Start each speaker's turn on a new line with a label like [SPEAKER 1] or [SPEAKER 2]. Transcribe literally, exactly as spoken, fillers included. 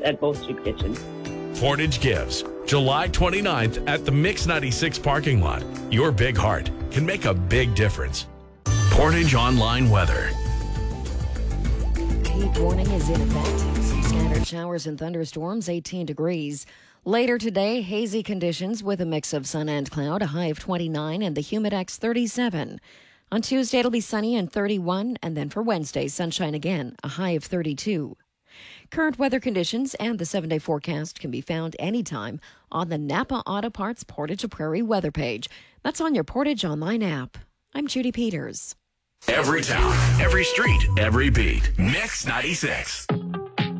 [SPEAKER 1] at both soup kitchens.
[SPEAKER 2] Portage Gives, July twenty-ninth at the Mix ninety-six parking lot. Your big heart can make a big difference. Portage Online Weather.
[SPEAKER 3] Heat warning is in effect. Some scattered showers and thunderstorms, eighteen degrees. Later today, hazy conditions with a mix of sun and cloud, a high of twenty-nine, and the Humidex thirty-seven. On Tuesday, it'll be sunny and thirty-one, and then for Wednesday, sunshine again, a high of thirty-two. Current weather conditions and the seven-day forecast can be found anytime on the Napa Auto Parts Portage Prairie weather page. That's on your Portage Online app. I'm Judy Peters.
[SPEAKER 2] Every town, every street, every beat. Mix ninety-six.